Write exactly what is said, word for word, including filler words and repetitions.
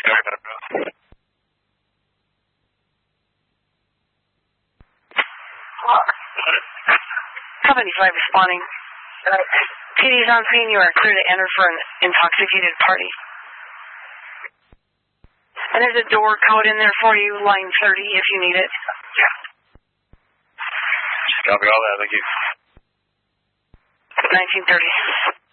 seventy-five responding. Uh, P D's on scene. You are clear to enter for an intoxicated party. And there's a door code in there for you, line thirty, if you need it. Copy all that. Thank you. nineteen thirty.